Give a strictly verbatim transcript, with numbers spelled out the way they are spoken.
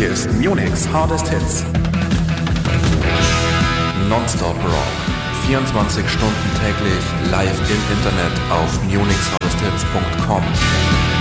Hier ist Munich's Hardest Hits. Nonstop Rock. vierundzwanzig Stunden täglich live im Internet auf munichs hardest hits punkt com.